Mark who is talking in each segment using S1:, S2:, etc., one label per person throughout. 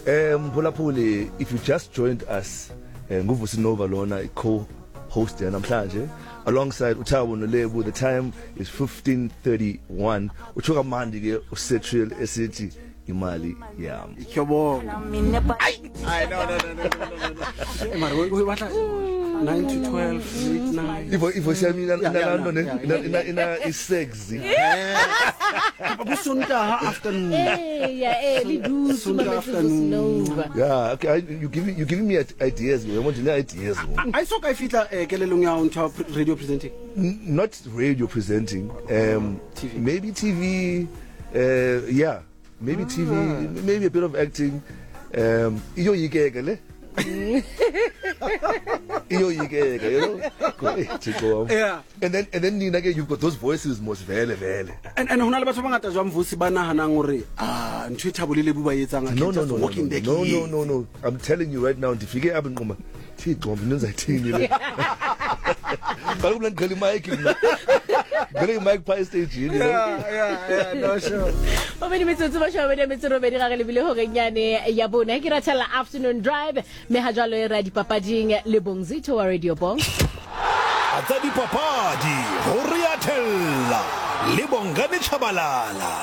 S1: Phulaphuli, if you just joined us, Nguvusi Nova lona co-host namhlanje alongside Uthabo Nolebu. The time is 15:31. Uchoka mandi ke usetrial esithi imali yami.
S2: Kyobo. I no. Emari what 9 to 12 midnight.
S1: If siyamina ina is sexy.
S2: Sunday afternoon.
S3: Sunday afternoon.
S1: Yeah, okay, you giving me ideas. I want to know ideas.
S2: I saw I feel kelelong ya on radio presenting.
S1: Not radio presenting.
S2: TV.
S1: Maybe TV. Yeah, maybe TV. Maybe a bit of acting. Iyo yikekele. You know.
S2: Yeah.
S1: And then you've got those voices most vele.
S2: And honala batho bangata jwa mvusi ba nahana ngore ntwe thabolile buba yetsanga
S1: No. I'm telling you right now, ndifike apha nqoma thi gqombi nenzayithini le. Balubula ngqela mic mina. Ngqela mic pa stage yini.
S2: Yeah, no sure.
S3: Obedi metsotso ba shwa bedi metsoro bedi ga le bile ho renyane ya bona ke ratela afternoon drive me ha jalo e ra dipapading le Bongzito wa Radio Bong.
S4: Atsa dipapadi ho riathella le Bongane Chabalala.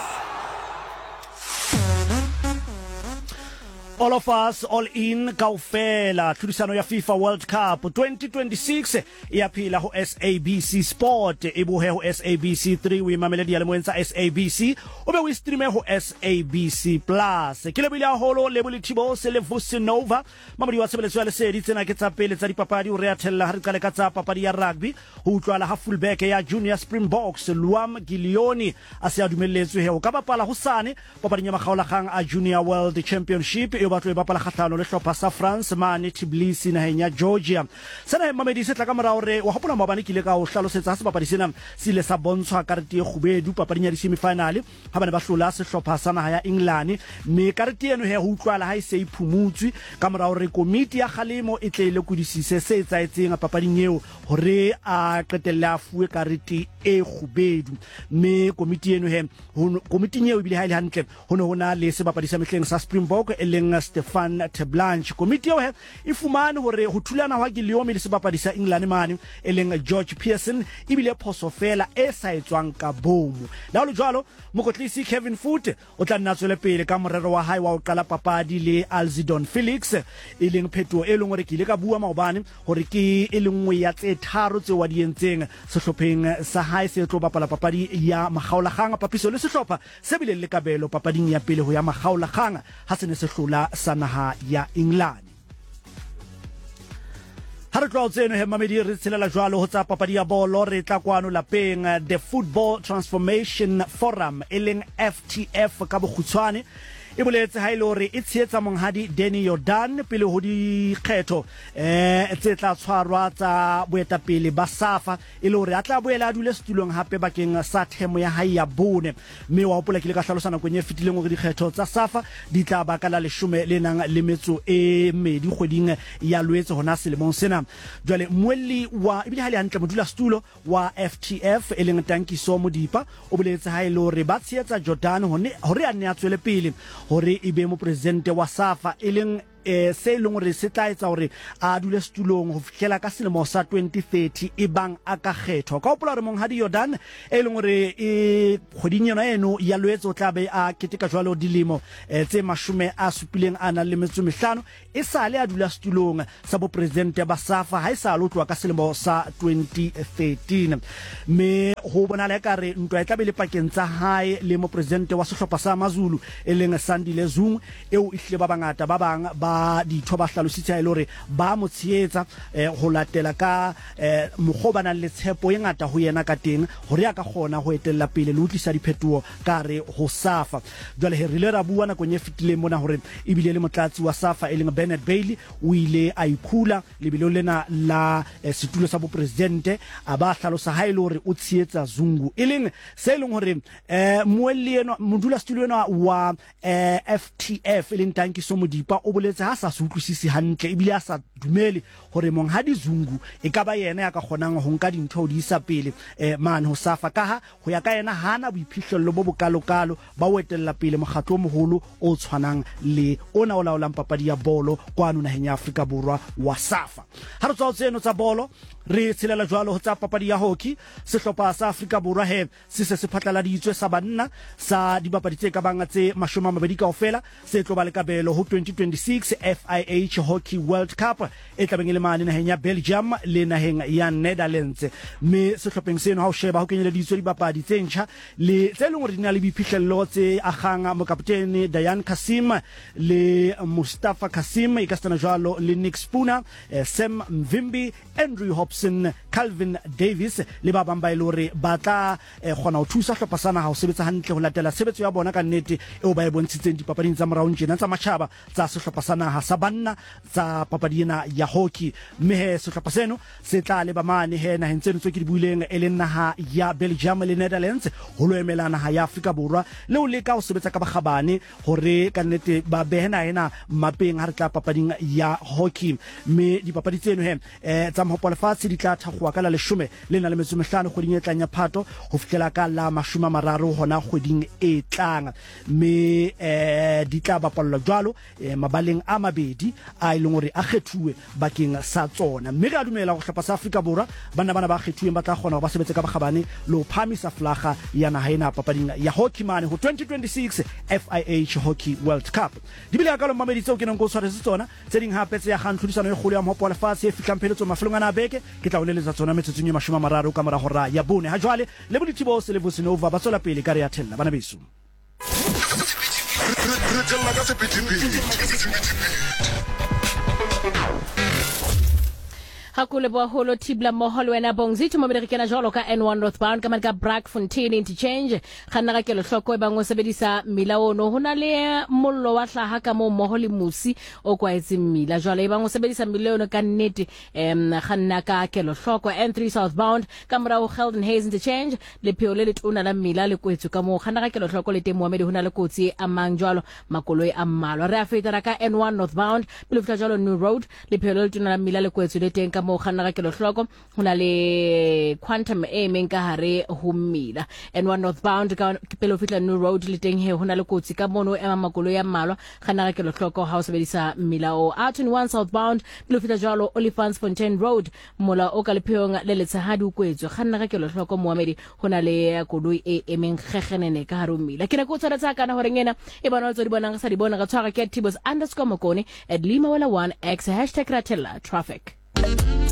S4: All of us, all in kaufela tlhodisano ya FIFA World Cup 2026 iaphila ho SABC Sport ibuhe ho SABC 3 we mameledi ya lemoenza SABC obe we streame ho SABC Plus ke lebile a holo le bolithibo se le Vusi Nova mamadi wa tshebeletso ya lesedi tsena ke tsa pele tsa dipapadi o re athella ha re qale ka tsa papadi ya rugby ho utlwala ha fullback ya Junior Springboks Luam Gilioni a se a dumelletswe he o ka bapala ho sane papading ya makgaolakgang a Junior World Championship batho ba pala kgatlano le hlopha sa France mane Tbilisi naheng ya Georgia sana mamedi se tla ka morao re wa hopola mabane kile ka o hlalosetsa se papadi sena se ile sa bontshwa karete e khubedu papading ya di semi-final ha bane ba hlola se hlopha sa naha ya England me karete eno he ho utlwala ha se iphumutswe ka morao re komiti ya kgalemo e tle ile kudisise se etsaetseng papading eo hore a qetella fuwe karete e khubedu me komiti eno he komiti eo bile ha ile hantle hono hona le se papadi sa mehleng sa Springbok eleng Stefan Terblanche komiti eo he e fumane hore ho thulana wa Guillaume le sebapadi sa England mane eleng George Pearson ibile phoso fela e sa etswang ka bomo la ho jwalo mokotlisi Kevin Foot o tla nna tswele pele ka morero wa hae wa o qala papadi le Alzidon Felix eleng pheto e leng hore ke ile ka bua maobane hore ke e lengwe ya tse tharo tse wa di entseng sehlopheng sa hae se tlo bapala papadi ya makgaolakgang papiso le sehlopha se bile le kabelo papading ya pele ho ya makgaolakgang ha se ne se hlola sa naha ya England. Ha re tloa tseno he mamedi re tshelela jwalo ho tsa papadi ya bolo re tla kwano lapeng the Football Transformation Forum eleng FTF ka bokgutshwane e boletse ha ile hore e tsheetsa monghadi Danny Jordan pele ho di kgetho tse tla tshwarwa tsa boetapele ba SAFA ile hore a tla boela a dule setulong hape bakeng sa themo ya hae ya bone mme wa hopola kile ka hlalosana kwenye fitileng hore di kgetho tsa SAFA di tla ba ka la 10 le nang le metso e medi kgweding ya Loetse hona selemong sena jwale mwelli wa ibile ha le hantle modula stulo wa FTF eleng Tankiso Modipa o boletse ha ile hore ba tsheetsa Jordan hore a ne a tswele pele hore ibe mo presidente wa SAFA eleng se leng re se tla etsa hore a dule setulong ho fihlela ka selemo sa 2030 e bang a ka kgetho ka hopola re monghadi Jordan e leng hore e kgoding yona eno ya Loetse o tla be a keteka jwalo dilemo tse 70 a na le metso 5 e sale a dula setulong sa bo presidente ba SAFA ha e sa lotlwa ka selemo sa 2013 me ho bona le ka re ntwa e tla be le pakeng tsa hae le mo presidente wa sehlopha sa Mazulu e leng Sandile Zungu eo ihle ba bangata ba bang ba di thoba hlalositse ile hore ba mo tsheetsa ho latela ka mogobana le tshepo e ngata ho yena ka teng hore ya ka khona ho etella pele le utlisa diphetuo ka re ho SAFA jwale he rile ra bua na kwenye fitile mona hore ibile le motlatsi wa SAFA eleng Bernard Bailey o ile a ikhula lebelo lena la setulo sa bo presidente a ba hlalosa ha ile hore o tsheetsa Zungu eleng se leng hore moelli eno modula studio ena wa FTF eleng Tankiso Modipa o boletse boletse ha sa se utlwisisi hantle ebile a sa dumele hore Monghadi Zungu e ka ba yena ya ka kgonang ho nka dintho di isa pele mane ho SAFA ka ha ho ya ka yena hana boiphihlello bo bokalokalo ba o etella pele mokgatlo o moholo o tshwanang le ona o laolang papadi ya bolo kwano naheng ya Afrika Borwa wa SAFA. Ha re tswa tseno tsa bolo re tshelela jwalo ho tsa papadi ya hockey. Sehlopha sa Afrika Borwa se phatlaladitswe sa banna sa dibapadi tse ka banga tse 20 kaofela se tlo ba le kabelo ho 2026 FIH Hockey World Cup e tlabeng le mane naheng ya Belgium le naheng ya Netherlands. Me sehlopheng seno ha o sheba ho kenyeleditswe dibapadi tse ntjha le tse leng hore di na le boiphihlello tse agang mokaptene Dayan Kasim le Mustafa Kasim e ka stana jwalo le Nick Spooner, Sam Mvimbi, Andrew Hobson, Calvin Davis le ba bang ba ile ba tla gona ho thusa hlopha sana ha o sebetsa hantle ho latela sebetso ya bona ka nnete eo ba e bontshitseng dipapading tsa moraong tjena tsa matjhaba tsa sehlopha sana ha sa banna tsa papadi ena ya hockey. Mme sehlopha seno se tla le ba mane naheng tseno tse ke di buileng e leng naha ya Belgium le Netherlands ho lo emela naha ya Afrika Borwa le o leka ho sebetsa ka bagabane hore ka nnete ba behena ena mapeng ha re tla papading ya hockey. Mme dipapadi tseno tsa mhopo lefatshe di tla thakgwa ka la 15 kgweding e tlang ya Phato ho fihlela ka la 30 hona kgweding e tlang. Mme di tla bapallwa jwalo mabaleng a mabedi a ileng hore a kgethuwe bakeng sa tsona. Mme re dumela go hlopha sa Afrika Borwa bana ba kgethuweng ba tla kgona ho ba sebetse ka bagabane le ho phamisa flaga ya naha ena papading ya hockey mane ho 2026 FIH Hockey World Cup. Di bile ka lo mamedi tseo ke neng go tshwaretse tsona tse ding hape tse ya gang tlhodisano e kgolo ya mhopo lefatshe e fihlang pheletso mafelong a beke ke tla o neletsa tsona metsotso e 30 ka mora hora ya bone. Ha jwale le bodithibo se le Vusinova ba tsola pele ka re ya thella bana beso.
S3: Hakule boholo tibla moholo wena bongzitho moberekena jalo ka N1 northbound ka ka Brackfontein interchange khanna ka kelo hloko e bangwe sebedisa milaono hona le mollo wa hlaha ka mo moholi musi o kwaetse mila jalo e bangwe sebedisa milaono ka nnete khanna ka kelo hloko N3 southbound ka mora o Sheldon Hayes interchange le phiole le tona la mila le kwetso ka mo khanna ka kelo hloko le temo Mohammed hona le kotsi a mang jalo makoloi a mmalwa re a fetara ka N1 northbound pele feta jalo New Road le phiole le tona la mila le kwetso le teng ka mo khanna ka kelo hloko hona le quantum aiming ka hare ho mmila. N1 northbound ka pele fitla New Road le teng he hona le kotsi ka mono ema makolo ya mmalwa khanna ka kelo hloko ha o sebedisa mmila o R21 southbound pele fitla jalo Olifantsfontein Road mola o ka le pheyong le letshahadi o kwetswe khanna ka kelo hloko Mohammed hona le koloi e emeng khekgenene ka hare ho mmila. Ke na go tsara kana hore ngena e bona tso di bonang sa di bona ga tshwara ke @tibos_mokone @limawela1x #ratella traffic.